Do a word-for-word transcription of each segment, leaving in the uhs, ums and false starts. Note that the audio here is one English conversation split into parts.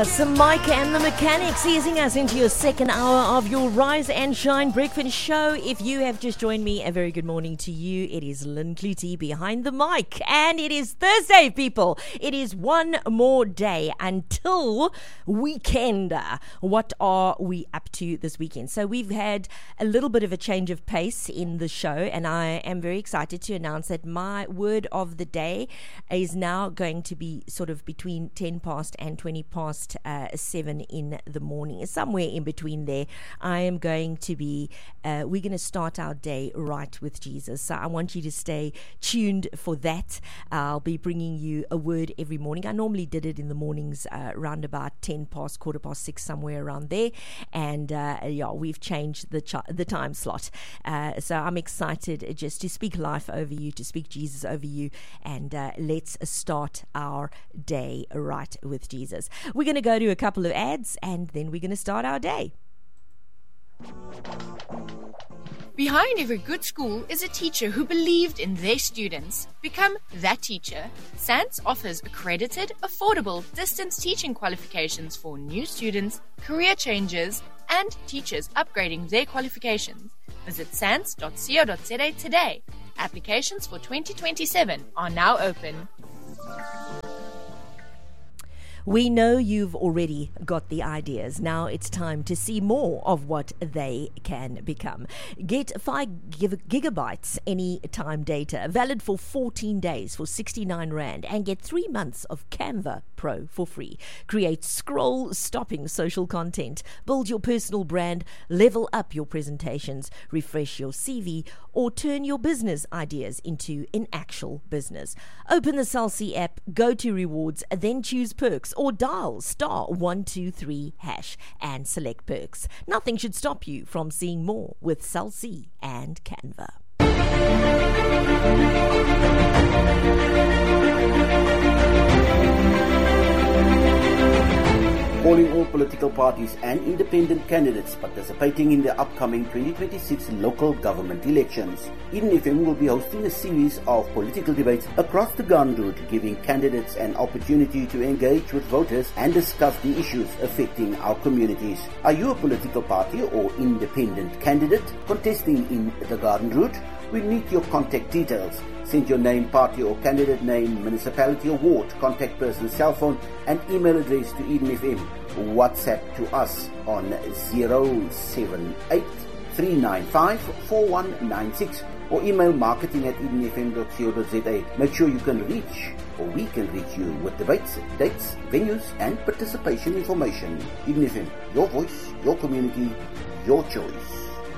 Some Mike and the Mechanics easing us into your second hour of your Rise and Shine Breakfast Show. If you have just joined me, a very good morning to you. It is Lynn Clutie behind the mic, and it is Thursday, people. It is one more day until weekend. What are we up to this weekend? So we've had a little bit of a change of pace in the show, and I am very excited to announce that my word of the day is now going to be sort of between ten past and twenty past Uh, seven in the morning, somewhere in between there. I am going to be uh, we're going to start our day right with Jesus, so I want you to stay tuned for that. I'll be bringing you a word every morning. I normally did it in the mornings uh, around about ten past, quarter past six, somewhere around there, and uh, yeah, we've changed the ch- the time slot, uh, so I'm excited just to speak life over you, to speak Jesus over you, and uh, let's start our day right with Jesus. We're going to go to a couple of ads, and then we're going to start our day. Behind every good school is a teacher who believed in their students. Become that teacher. SANS offers accredited, affordable distance teaching qualifications for new students, career changers, and teachers upgrading their qualifications. Visit sans dot co dot za today. Applications for twenty twenty-seven are now open. We know you've already got the ideas. Now it's time to see more of what they can become. Get five gig- gigabytes anytime data, valid for fourteen days for sixty-nine rand, and get three months of Canva Pro for free. Create scroll-stopping social content, build your personal brand, level up your presentations, refresh your C V, or turn your business ideas into an actual business. Open the Cell C app, go to rewards, then choose perks, or dial star one two three hash and select perks. Nothing should stop you from seeing more with Cell C and Canva. Calling all political parties and independent candidates participating in the upcoming twenty twenty-six local government elections. Eden F M will be hosting a series of political debates across the Garden Route, giving candidates an opportunity to engage with voters and discuss the issues affecting our communities. Are you a political party or independent candidate contesting in the Garden Route? We need your contact details. Send your name, party or candidate name, municipality or ward, contact person, cell phone and email address to Eden F M. WhatsApp to us on zero seven eight three nine five four one nine six or email marketing at eden f m dot co dot za. Make sure you can reach or we can reach you with debates, dates, venues and participation information. Eden F M, your voice, your community, your choice.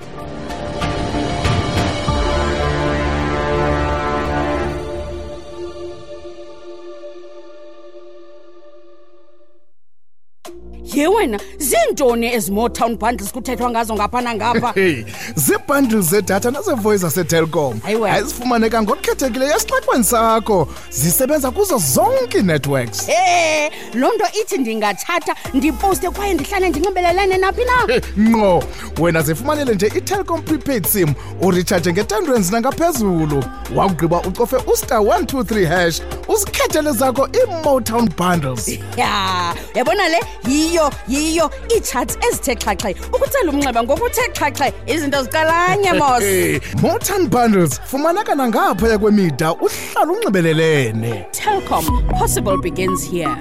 Ye wena zintoni ezimotown bundles kuthethwa ngazo ngapha nangapha? Hey, zibundles zedatha nazevoice aseTelkom. Azifumaneka ngokukhethekileyo esixekweni sakho. Zisebenza kuzo zonke networks. Eh, lonto ithi ndingathatha ndiposte kwaye ndihlale ndinxibelelene naphi na? Ngqo, wena zifumanele nje iTelkom prepaid sim urecharge nge-ten rand nangaphezulu. Wawugqiba ucofe ustar one two three hash, uzikhethele zakho imotown bundles. Ya, yabona le yiyo yiyo i-charts ezithe xhaxhe ukutsela umnxeba ngokuthe xhaxhe izinto zikalanye mos. Motown bundles fumaneka nangaphaya kwemida uhlala unxibelelene. Telkom, possible begins here.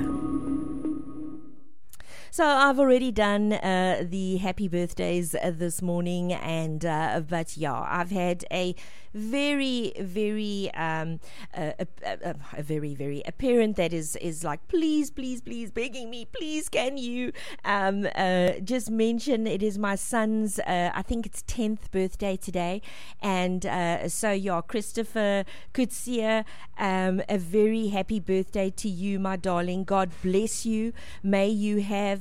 So I've already done uh, the happy birthdays uh, this morning, and uh, but yeah, I've had a very, very, um, a, a, a, a very, very a parent that is is like, please, please, please, begging me, please, can you um, uh, just mention it is my son's, uh, I think it's tenth birthday today, and uh, so yeah, Christopher Kutsia, um, a very happy birthday to you, my darling. God bless you. May you have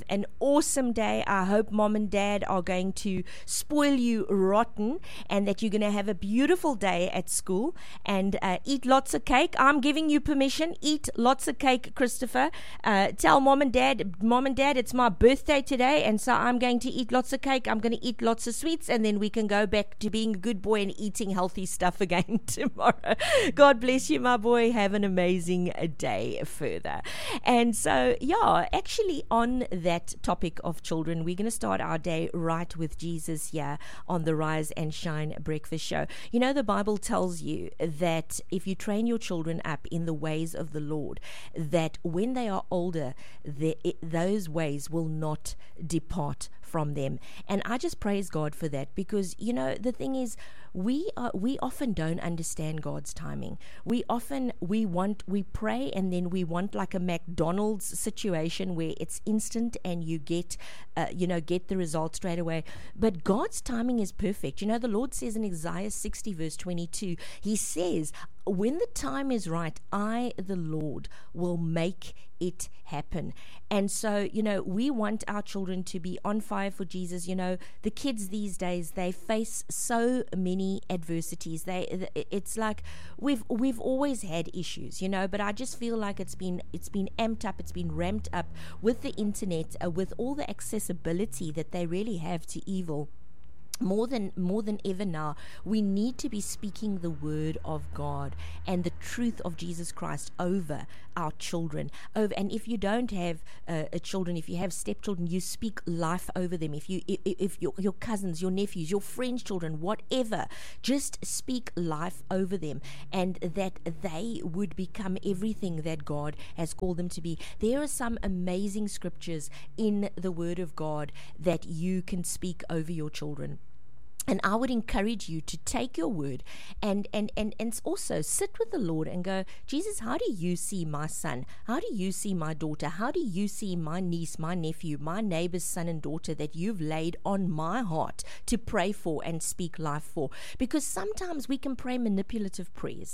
have an awesome day. I hope mom and dad are going to spoil you rotten and that you're going to have a beautiful day at school and uh, eat lots of cake. I'm giving you permission. Eat lots of cake, Christopher. Uh, tell mom and dad, mom and dad, it's my birthday today, and so I'm going to eat lots of cake. I'm going to eat lots of sweets, and then we can go back to being a good boy and eating healthy stuff again tomorrow. God bless you, my boy. Have an amazing day further. And so, yeah, actually on that topic of children, we're going to start our day right with Jesus here on the Rise and Shine Breakfast Show. You know, the Bible tells you that if you train your children up in the ways of the Lord, that when they are older, the, it, those ways will not depart from them. And I just praise God for that, because, you know, the thing is, we are, we often don't understand God's timing. We often, we want, we pray and then we want like a McDonald's situation where it's instant and you get, uh, you know, get the result straight away. But God's timing is perfect. You know, the Lord says in Isaiah sixty verse twenty-two, he says, when the time is right, I, the Lord, will make it happen. And so, you know, we want our children to be on fire for Jesus. You know, the kids these days, they face so many adversities. They, it's like we've we've always had issues, you know, but I just feel like it's been it's been amped up, it's been ramped up with the internet, uh, with all the accessibility that they really have to evil. More than more than ever now, we need to be speaking the word of God and the truth of Jesus Christ over our children. Over, and if you don't have uh, a children, if you have stepchildren, you speak life over them. If you, if, if your your cousins, your nephews, your friends' children, whatever, just speak life over them, and that they would become everything that God has called them to be. There are some amazing scriptures in the Word of God that you can speak over your children. And I would encourage you to take your word and, and, and, and also sit with the Lord and go, Jesus, how do you see my son? How do you see my daughter? How do you see my niece, my nephew, my neighbor's son and daughter that you've laid on my heart to pray for and speak life for? Because sometimes we can pray manipulative prayers.